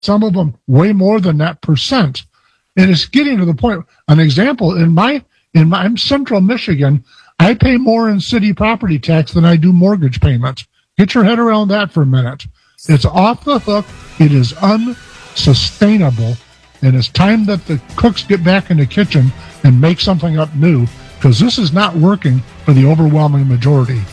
some of them way more than that percent. And it's getting to the point. An example, I'm Central Michigan, I pay more in city property tax than I do mortgage payments. Get your head around that for a minute. It's off the hook. It is unsustainable. And it's time that the cooks get back in the kitchen and make something up new, because this is not working for the overwhelming majority.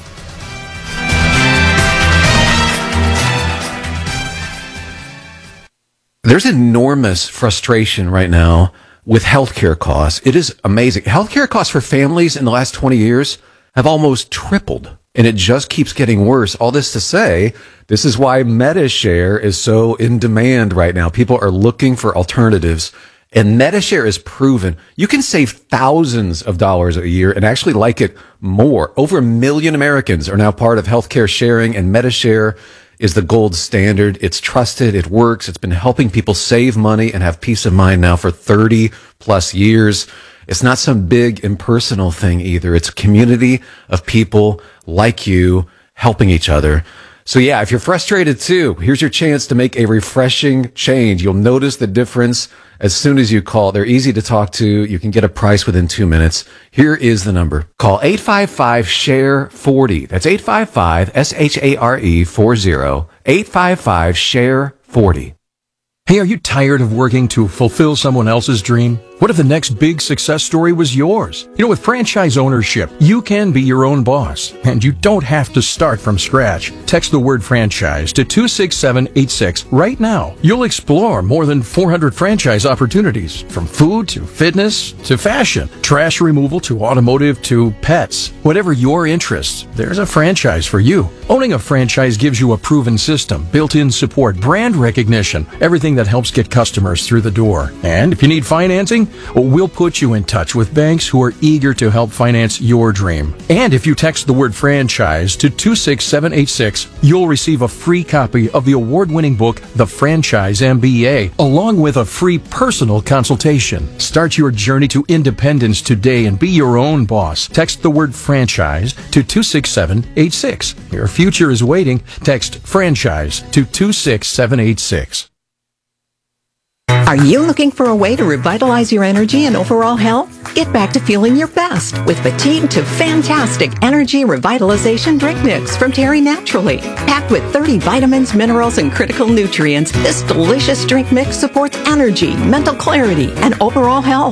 There's enormous frustration right now with healthcare costs. It is amazing. Healthcare costs for families in the last 20 years have almost tripled, and it just keeps getting worse. All this to say, this is why MediShare is so in demand right now. People are looking for alternatives, and MediShare is proven. You can save thousands of dollars a year and actually like it more. Over 1 million Americans are now part of healthcare sharing, and MediShare is the gold standard. It's trusted. It works. It's been helping people save money and have peace of mind now for 30 plus years. It's not some big impersonal thing either. It's a community of people like you helping each other. So yeah, if you're frustrated too, here's your chance to make a refreshing change. You'll notice the difference as soon as you call. They're easy to talk to. You can get a price within 2 minutes. Here is the number. Call 855-SHARE-40. That's 855-SHARE-40. 855-SHARE-40. Hey, are you tired of working to fulfill someone else's dream? What if the next big success story was yours? You know, with franchise ownership, you can be your own boss, and you don't have to start from scratch. Text the word franchise to 26786 right now. You'll explore more than 400 franchise opportunities, from food to fitness to fashion, trash removal to automotive to pets. Whatever your interests, there's a franchise for you. Owning a franchise gives you a proven system, built-in support, brand recognition, everything that helps get customers through the door. And if you need financing, we'll put you in touch with banks who are eager to help finance your dream. And if you text the word franchise to 26786, you'll receive a free copy of the award-winning book, The Franchise MBA, along with a free personal consultation. Start your journey to independence today and be your own boss. Text the word franchise to 26786. Your future is waiting. Text franchise to 26786. Are you looking for a way to revitalize your energy and overall health? Get back to feeling your best with Fatigue to Fantastic Energy Revitalization Drink Mix from Terry Naturally. Packed with 30 vitamins, minerals, and critical nutrients, this delicious drink mix supports energy, mental clarity, and overall health.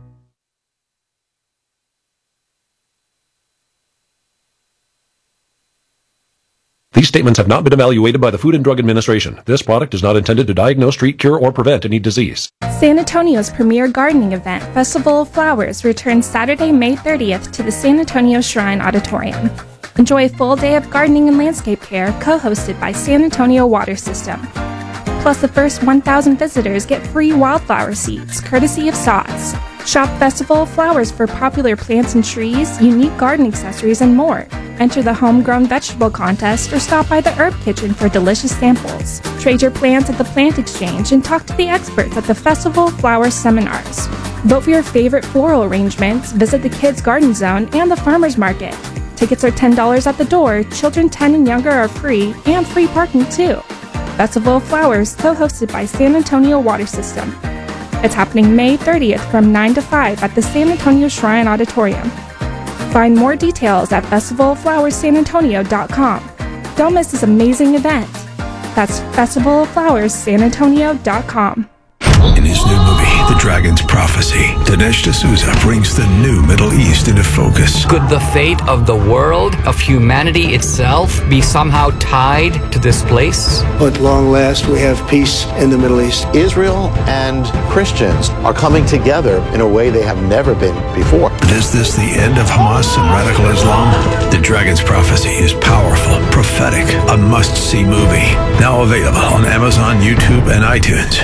These statements have not been evaluated by the Food and Drug Administration. This product is not intended to diagnose, treat, cure, or prevent any disease. San Antonio's premier gardening event, Festival of Flowers, returns Saturday, May 30th to the San Antonio Shrine Auditorium. Enjoy a full day of gardening and landscape care, co-hosted by San Antonio Water System. Plus, the first 1,000 visitors get free wildflower seeds, courtesy of Sots. Shop Festival of Flowers for popular plants and trees, unique garden accessories, and more. Enter the homegrown vegetable contest or stop by the herb kitchen for delicious samples. Trade your plants at the Plant Exchange and talk to the experts at the Festival of Flowers seminars. Vote for your favorite floral arrangements, visit the Kids Garden Zone and the Farmers Market. Tickets are $10 at the door, children 10 and younger are free, and free parking too. Festival of Flowers, co-hosted by San Antonio Water System. It's happening May 30th from 9 to 5 at the San Antonio Shrine Auditorium. Find more details at festivaloflowerssanantonio.com. Don't miss this amazing event. That's festivaloflowerssanantonio.com. In his new movie, The Dragon's Prophecy, Dinesh D'Souza brings the new Middle East into focus. Could the fate of the world, of humanity itself, be somehow tied to this place? At long last, we have peace in the Middle East. Israel and Christians are coming together in a way they have never been before. But is this the end of Hamas and radical Islam? The Dragon's Prophecy is powerful, prophetic, a must-see movie. Now available on Amazon, YouTube, and iTunes.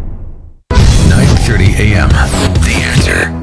9:30 a.m. The Answer.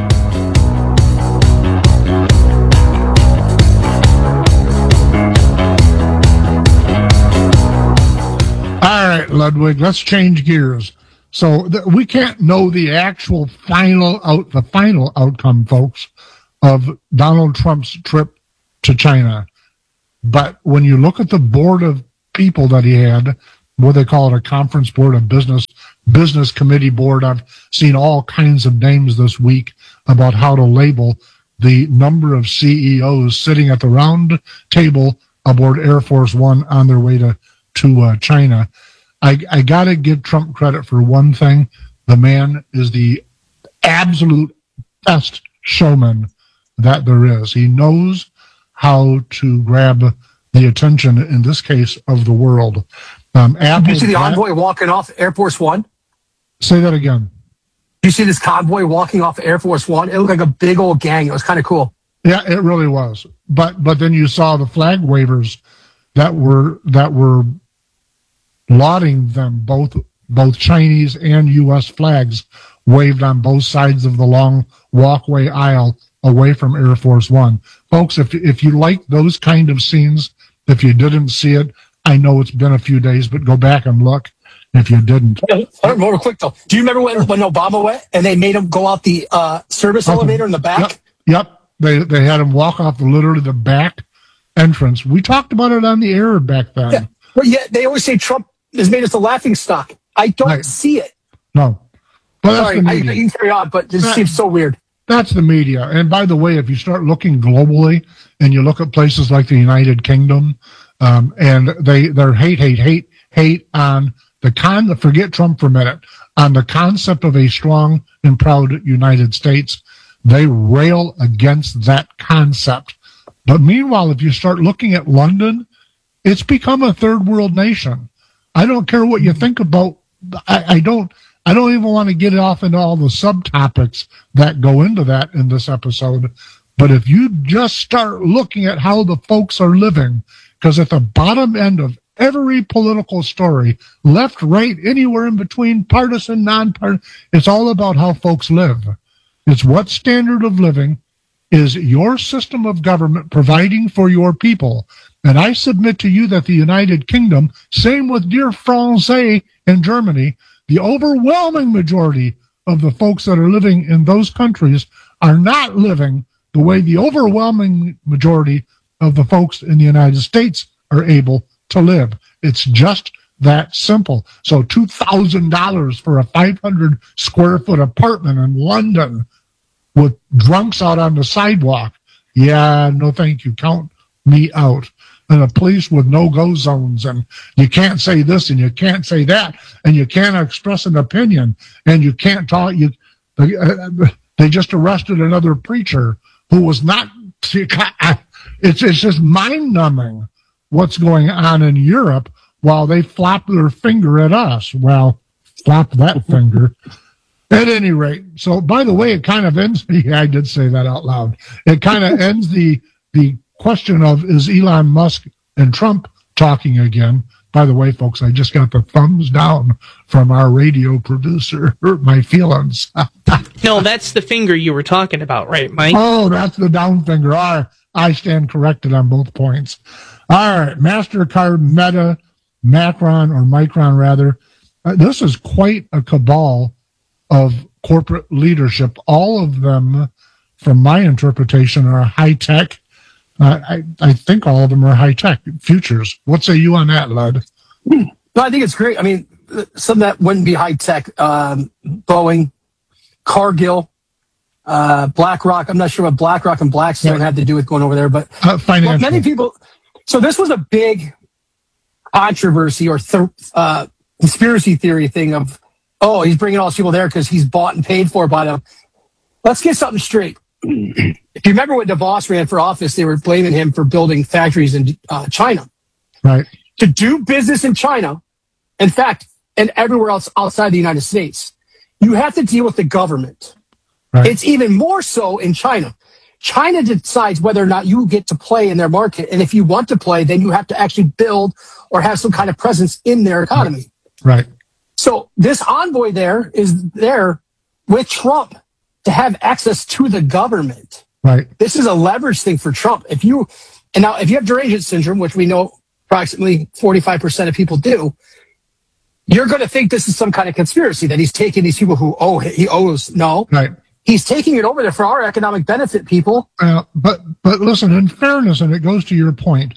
All right, Ludwig, let's change gears. So we can't know the actual final outcome, folks, of Donald Trump's trip to China. But when you look at the board of people that he had, what they call it, a conference board, a business committee board. I've seen all kinds of names this week about how to label the number of CEOs sitting at the round table aboard Air Force One on their way to China. I got to give Trump credit for one thing. The man is the absolute best showman that there is. He knows how to grab the attention, in this case, of the world. Did you see the envoy walking off Air Force One? Say that again. Did you see this convoy walking off Air Force One? It looked like a big old gang. It was kind of cool. Yeah, it really was. But then you saw the flag wavers that were lauding them, both Chinese and U.S. flags waved on both sides of the long walkway aisle away from Air Force One. Folks, if you like those kind of scenes, if you didn't see it, I know it's been a few days, but go back and look if you didn't. Real quick, though. Do you remember when Obama went and they made him go out the service elevator in the back? Yep. They had him walk off literally the back entrance. We talked about it on the air back then. Yeah. But yet they always say Trump has made us a laughing stock. I don't see it. No. But sorry, you can carry on, but this seems so weird. That's the media. And by the way, if you start looking globally and you look at places like the United Kingdom, and they're hate on forget Trump for a minute, on the concept of a strong and proud United States, they rail against that concept. But meanwhile, if you start looking at London, it's become a third world nation. I don't care what you think about. I don't even want to get off into all the subtopics that go into that in this episode. But if you just start looking at how the folks are living, because at the bottom end of every political story, left, right, anywhere in between, partisan, non-partisan, it's all about how folks live. It's what standard of living is your system of government providing for your people. And I submit to you that the United Kingdom, same with dear Francais in Germany, the overwhelming majority of the folks that are living in those countries are not living the way the overwhelming majority of the folks in the United States are able to live. It's just that simple. So $2,000 for a 500 square foot apartment in London with drunks out on the sidewalk. Yeah, no thank you. Count me out. And a police with no-go zones, and you can't say this and you can't say that, and you can't express an opinion, and you can't talk. They just arrested another preacher who was not. It's just mind-numbing what's going on in Europe while they flop their finger at us. Well, flop that finger. At any rate, so by the way, it kind of ends. Yeah, I did say that out loud. It kind of ends the question of, is Elon Musk and Trump talking again? By the way, folks, I just got the thumbs down from our radio producer. Hurt my feelings. No, that's the finger you were talking about, right, Mike? Oh, that's the down finger. I stand corrected on both points. All right, MasterCard, Meta, Micron rather. This is quite a cabal of corporate leadership. All of them, from my interpretation, are high-tech. I think all of them are high-tech futures. What say you on that, Lud? No, I think it's great. I mean, some that wouldn't be high-tech. Boeing, Cargill, BlackRock. I'm not sure what BlackRock and Blackstone had to do with going over there, but financial. Many people. So this was a big controversy or conspiracy theory thing of, oh, he's bringing all these people there because he's bought and paid for by them. Let's get something straight. If you remember when DeVos ran for office, they were blaming him for building factories in China. Right. To do business in China, in fact, and everywhere else outside the United States, you have to deal with the government. Right. It's even more so in China. China decides whether or not you get to play in their market. And if you want to play, then you have to actually build or have some kind of presence in their economy. Right. So this envoy there is there with Trump to have access to the government. Right. This is a leverage thing for Trump. If you have derangement syndrome, which we know approximately 45% of people do, you're going to think this is some kind of conspiracy that he's taking these people who he owes. No. Right. He's taking it over there for our economic benefit, people. But listen, in fairness, and it goes to your point,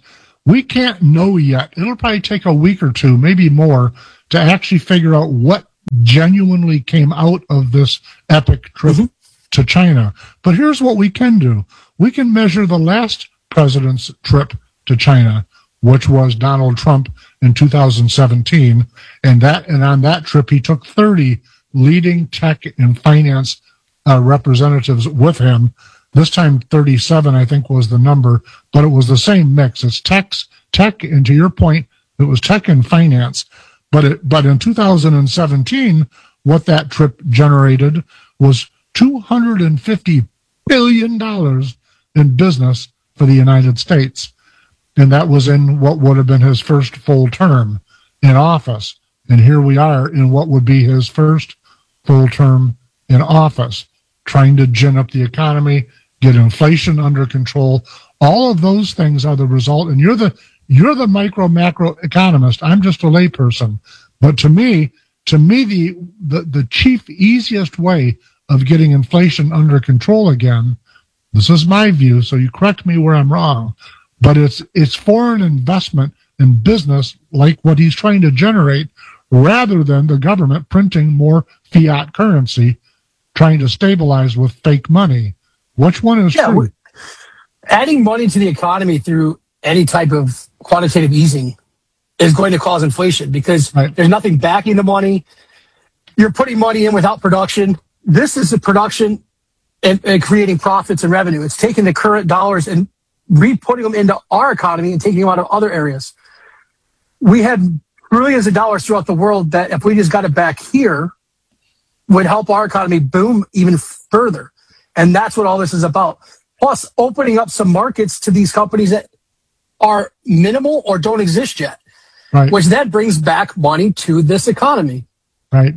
we can't know yet. It'll probably take a week or two, maybe more, to actually figure out what genuinely came out of this epic trip to China. But here's what we can do. We can measure the last president's trip to China, which was Donald Trump in 2017. And on that trip, he took 30 leading tech and finance representatives with him. This time, 37, I think, was the number, but it was the same mix. It's tech, and to your point, it was tech and finance. But in 2017, what that trip generated was $250 billion in business for the United States. And that was in what would have been his first full term in office. And here we are in what would be his first full term in office, trying to gin up the economy, get inflation under control. All of those things are the result. And you're the micro macro economist. I'm just a layperson. But to me, the chief easiest way of getting inflation under control again, this is my view, so you correct me where I'm wrong, but it's foreign investment in business like what he's trying to generate, rather than the government printing more fiat currency, trying to stabilize with fake money. Which one is true? Adding money to the economy through any type of quantitative easing is going to cause inflation, because there's nothing backing the money. You're putting money in without production. This is the production and creating profits and revenue. It's taking the current dollars and re-putting them into our economy and taking them out of other areas. We had trillions of dollars throughout the world that, if we just got it back here, would help our economy boom even further. And that's what all this is about. Plus, opening up some markets to these companies that are minimal or don't exist yet, which then brings back money to this economy. Right.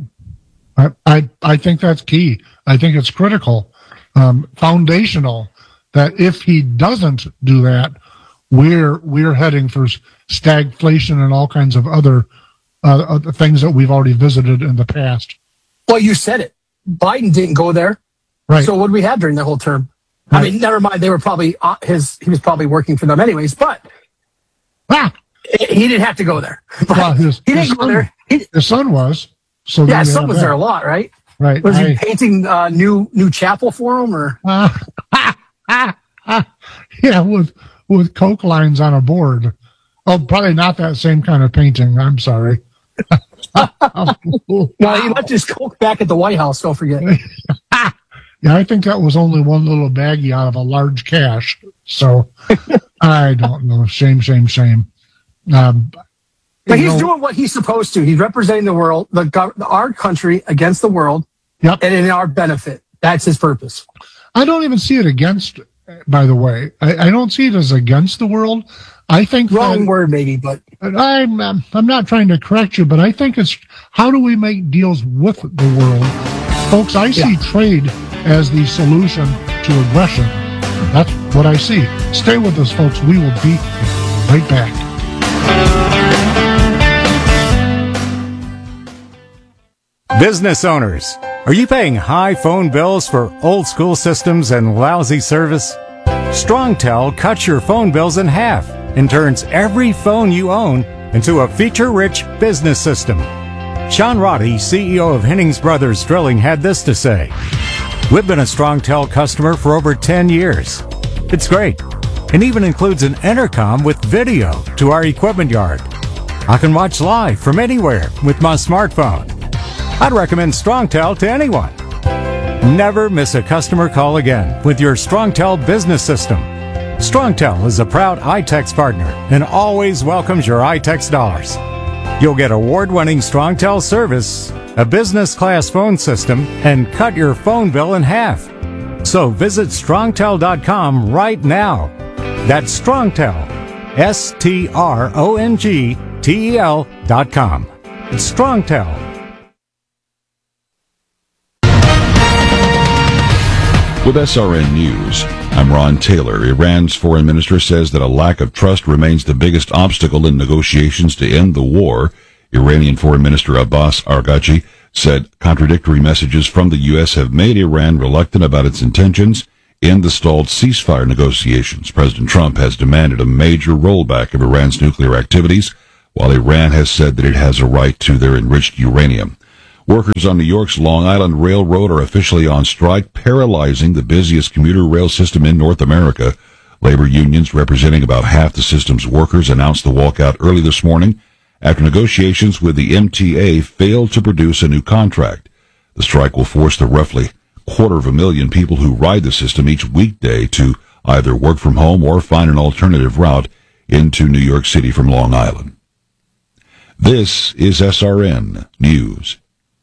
I think that's key. I think it's critical, foundational, that if he doesn't do that, we're heading for stagflation and all kinds of other things that we've already visited in the past. Well, you said it. Biden didn't go there. Right. So what did we have during the whole term? Right. I mean, never mind. They were probably he was probably working for them anyways, but he didn't have to go there. Well, he didn't go there. His son was. So yeah, his son was there a lot, right? Right. Was he painting new chapel for him, or? Yeah, with Coke lines on a board. Oh, probably not that same kind of painting. I'm sorry. No, he left his Coke back at the White House. Don't forget. Yeah, I think that was only one little baggie out of a large cache. So I don't know. Shame. But he's doing what he's supposed to. He's representing the world, our country against the world, and in our benefit. That's his purpose. I don't even see it against, by the way. I don't see it as against the world. I think wrong word maybe, but I'm not trying to correct you, but I think it's how do we make deals with the world, folks? I see trade as the solution to aggression. That's what I see. Stay with us, folks. We will be right back. Business owners, are you paying high phone bills for old school systems and lousy service? StrongTel cuts your phone bills in half and turns every phone you own into a feature-rich business system. Sean Roddy, CEO of Hennings Brothers Drilling, had this to say: "We've been a StrongTel customer for over 10 years. It's great, and even includes an intercom with video to our equipment yard. I can watch live from anywhere with my smartphone. I'd recommend StrongTel to anyone. Never miss a customer call again with your StrongTel business system. StrongTel is a proud iTex partner and always welcomes your iTex dollars. You'll get award-winning StrongTel service, a business-class phone system, and cut your phone bill in half. So visit StrongTel.com right now. That's StrongTel, StrongTel.com. It's StrongTel. With SRN News, I'm Ron Taylor. Iran's foreign minister says that a lack of trust remains the biggest obstacle in negotiations to end the war. Iranian Foreign Minister Abbas Araghchi said contradictory messages from the U.S. have made Iran reluctant about its intentions end the stalled ceasefire negotiations. President Trump has demanded a major rollback of Iran's nuclear activities, while Iran has said that it has a right to their enriched uranium. Workers on New York's Long Island Railroad are officially on strike, paralyzing the busiest commuter rail system in North America. Labor unions representing about half the system's workers announced the walkout early this morning after negotiations with the MTA failed to produce a new contract. The strike will force the roughly 250,000 people who ride the system each weekday to either work from home or find an alternative route into New York City from Long Island. This is SRN News.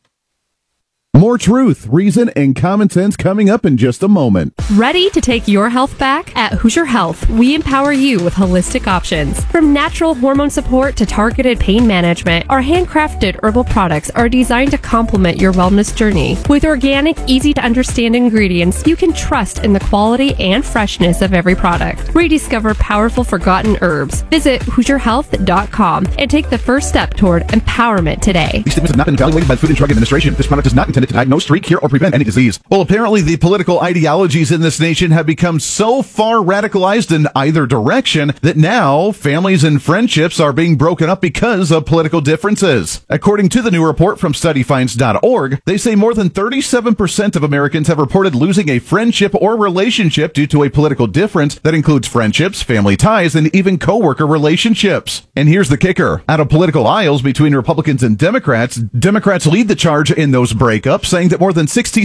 More truth, reason, and common sense coming up in just a moment. Ready to take your health back? At Hoosier Health, we empower you with holistic options. From natural hormone support to targeted pain management, our handcrafted herbal products are designed to complement your wellness journey. With organic, easy-to-understand ingredients, you can trust in the quality and freshness of every product. Rediscover powerful forgotten herbs. Visit HoosierHealth.com and take the first step toward empowerment today. These statements have not been evaluated by the Food and Drug Administration. This product is not intended to diagnose, treat, cure, or prevent any disease. Well, apparently the political ideologies in this nation have become so far radicalized in either direction that now families and friendships are being broken up because of political differences. According to the new report from studyfinds.org, they say more than 37% of Americans have reported losing a friendship or relationship due to a political difference that includes friendships, family ties, and even coworker relationships. And here's the kicker. Out of political aisles between Republicans and Democrats lead the charge in those breakups, saying that more than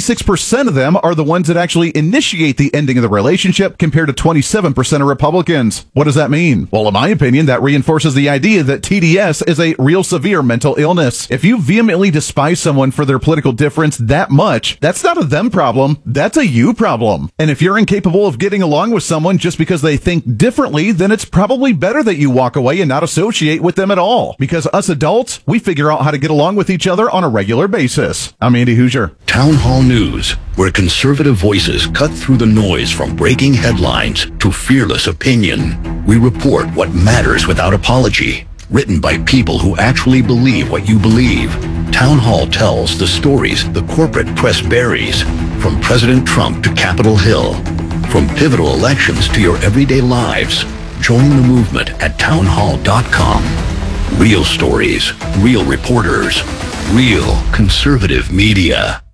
66% of them are the ones that actually initiate the ending of the relationship, compared to 27% of Republicans. What does that mean? Well, in my opinion, that reinforces the idea that TDS is a real severe mental illness. If you vehemently despise someone for their political difference that much, that's not a them problem, that's a you problem. And if you're incapable of getting along with someone just because they think differently, then it's probably better that you walk away and not associate with them at all. Because us adults, we figure out how to get along with each other on a regular basis. I'm Andy Hoosier. Town Hall News, where conservative voices cut through the noise from breaking headlines to fearless opinion. We report what matters without apology. Written by people who actually believe what you believe. Town Hall tells the stories the corporate press buries, from President Trump to Capitol Hill, from pivotal elections to your everyday lives. Join the movement at townhall.com. Real stories, real reporters, real conservative media.